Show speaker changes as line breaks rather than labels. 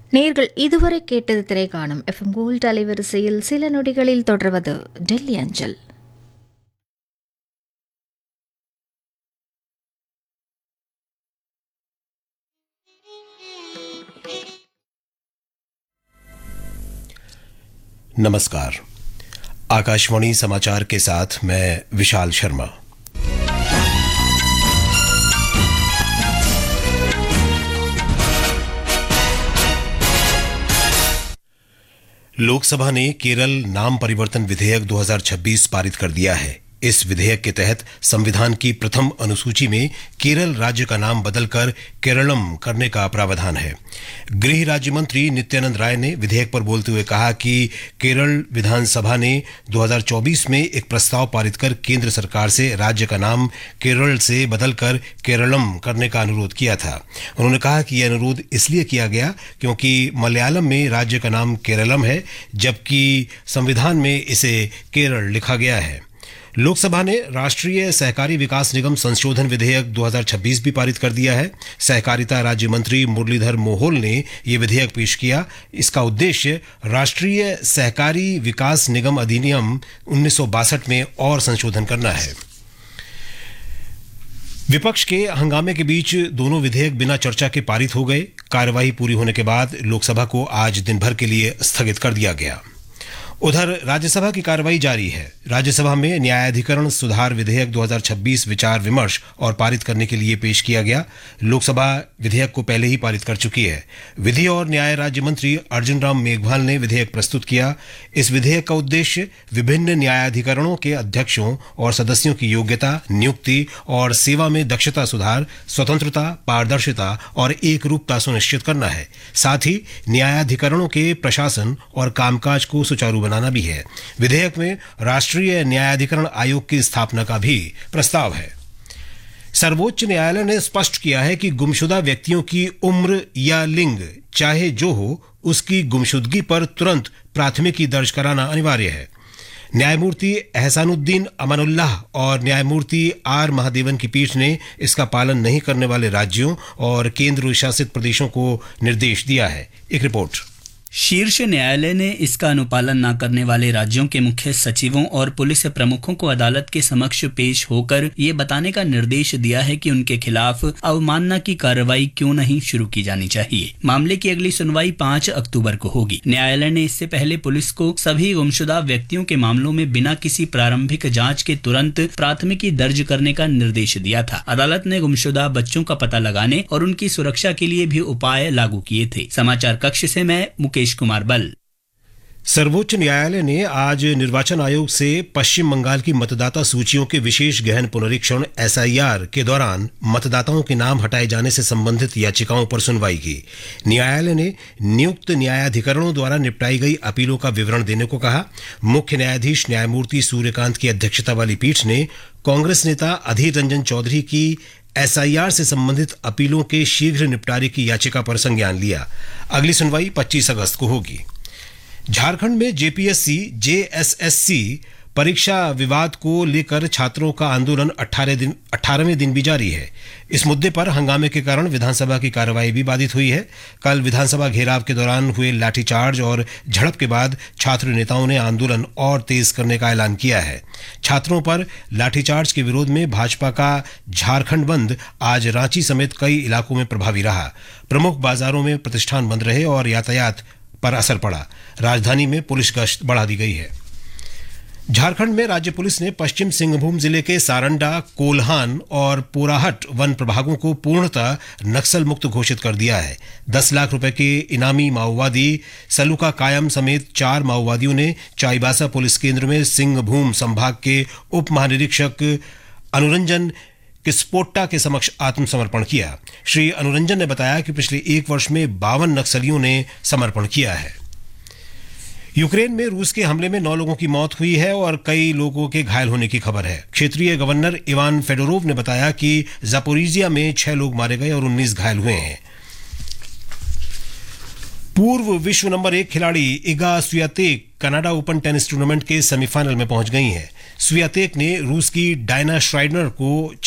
நேர்கள் இதுவரை கேட்டது திரைக்காணும் எஃப்எம் கோல்ட் அலைவரிசையில் சில நொடிகளில் தொடர்வது டெல்லி அஞ்சல்.
नमस्कार, आकाशवाणी समाचार के साथ मैं विशाल शर्मा। लोकसभा ने केरल नाम परिवर्तन विधेयक 2026 पारित कर दिया है। इस विधेयक के तहत संविधान की प्रथम अनुसूची में केरल राज्य का नाम बदलकर केरलम करने का प्रावधान है। गृह राज्य मंत्री नित्यानंद राय ने विधेयक पर बोलते हुए कहा कि केरल विधानसभा ने 2024 में एक प्रस्ताव पारित कर केंद्र सरकार से राज्य का नाम केरल से बदलकर केरलम करने का अनुरोध किया था। उन्होंने कहा कि यह अनुरोध इसलिए किया गया क्योंकि मलयालम में राज्य का नाम केरलम है, जबकि संविधान में इसे केरल लिखा गया है। लोकसभा ने राष्ट्रीय सहकारी विकास निगम संशोधन विधेयक 2026 भी पारित कर दिया है। सहकारिता राज्य मंत्री मुरलीधर मोहोल ने यह विधेयक पेश किया। इसका उद्देश्य राष्ट्रीय सहकारी विकास निगम अधिनियम 1962 में और संशोधन करना है। विपक्ष के हंगामे के बीच दोनों विधेयक बिना चर्चा के पारित हो गए। कार्यवाही पूरी होने के बाद लोकसभा को आज दिन भर के लिए स्थगित कर दिया गया। उधर राज्यसभा की कार्रवाई जारी है। राज्यसभा में न्यायाधिकरण सुधार विधेयक 2026 विचार विमर्श और पारित करने के लिए पेश किया गया। लोकसभा विधेयक को पहले ही पारित कर चुकी है। विधि और न्याय राज्य मंत्री अर्जुन राम मेघवाल ने विधेयक प्रस्तुत किया। इस विधेयक का उद्देश्य विभिन्न न्यायाधिकरणों के अध्यक्षों और सदस्यों की योग्यता, नियुक्ति और सेवा में दक्षता सुधार, स्वतंत्रता, पारदर्शिता और एकरूपता सुनिश्चित करना है। साथ ही न्यायाधिकरणों के प्रशासन और कामकाज को सुचारू बनाना भी है। विधेयक में राष्ट्रीय न्यायाधिकरण आयोग की स्थापना का भी प्रस्ताव है। सर्वोच्च न्यायालय ने स्पष्ट किया है कि गुमशुदा व्यक्तियों की उम्र या लिंग चाहे जो हो, उसकी गुमशुदगी पर तुरंत प्राथमिकी दर्ज कराना अनिवार्य है। न्यायमूर्ति एहसानुद्दीन अमानुल्लाह और न्यायमूर्ति आर महादेवन की पीठ ने इसका पालन नहीं करने वाले राज्यों और केंद्र शासित प्रदेशों को निर्देश दिया है। एक रिपोर्ट।
शीर्ष न्यायालय ने इसका अनुपालन न करने वाले राज्यों के मुख्य सचिवों और पुलिस प्रमुखों को अदालत के समक्ष पेश होकर ये बताने का निर्देश दिया है कि उनके खिलाफ अवमानना की कार्रवाई क्यों नहीं शुरू की जानी चाहिए। मामले की अगली सुनवाई 5 अक्टूबर को होगी। न्यायालय ने इससे पहले पुलिस को सभी गुमशुदा व्यक्तियों के मामलों में बिना किसी प्रारंभिक जांच के तुरंत प्राथमिकी दर्ज करने का निर्देश दिया था। अदालत ने गुमशुदा बच्चों का पता लगाने और उनकी सुरक्षा के लिए भी उपाय लागू किए थे। समाचार कक्ष से मैं मुकेश कुमार बल।
सर्वोच्च न्यायालय ने आज निर्वाचन आयोग से पश्चिम बंगाल की मतदाता सूचियों के विशेष गहन पुनरीक्षण SIR के दौरान मतदाताओं के नाम हटाए जाने से संबंधित याचिकाओं पर सुनवाई की। न्यायालय ने नियुक्त न्यायाधिकरणों द्वारा निपटाई गई अपीलों का विवरण देने को कहा। मुख्य न्यायाधीश न्यायमूर्ति सूर्यकांत की अध्यक्षता वाली पीठ ने कांग्रेस नेता अधीर रंजन चौधरी की SIR से संबंधित अपीलों के शीघ्र निपटारे की याचिका पर संज्ञान लिया। अगली सुनवाई 25 अगस्त को होगी। झारखंड में JPSC JSSC परीक्षा विवाद को लेकर छात्रों का आंदोलन 18वें दिन भी जारी है। इस मुद्दे पर हंगामे के कारण विधानसभा की कार्यवाही भी बाधित हुई है। कल विधानसभा घेराव के दौरान हुए लाठीचार्ज और झड़प के बाद छात्र नेताओं ने आंदोलन और तेज करने का ऐलान किया है। छात्रों पर लाठीचार्ज के विरोध में भाजपा का झारखंड बंद आज रांची समेत कई इलाकों में प्रभावी रहा। प्रमुख बाजारों में प्रतिष्ठान बंद रहे और यातायात पर असर पड़ा। राजधानी में पुलिस गश्त बढ़ा दी गई है। झारखंड में राज्य पुलिस ने पश्चिम सिंहभूम जिले के सारंडा, कोल्हान और पोराहट वन प्रभागों को पूर्णतः नक्सल मुक्त घोषित कर दिया है। 10 लाख रुपए के इनामी माओवादी सलूका कायम समेत 4 माओवादियों ने चाईबासा पुलिस केंद्र में सिंहभूम संभाग के उप महानिरीक्षक अनुरंजन किस्पोट्टा के समक्ष आत्मसमर्पण किया। श्री अनुरंजन ने बताया कि पिछले 1 वर्ष में 52 नक्सलियों ने समर्पण किया है। यूक्रेन में रूस के हमले में 9 लोगों की मौत हुई है और कई लोगों के घायल होने की खबर है। क्षेत्रीय गवर्नर इवान फेडोरोव ने बताया कि जापोरिजिया में 6 लोग मारे गए और 19 घायल हुए हैं। पूर्व विश्व नंबर 1 खिलाड़ी Iga Swiatek Canada open tennis tournament के सेमीफाइनल में पहुंच गई हैं। स्वियातेक ने रूस की डायना श्राइडनर को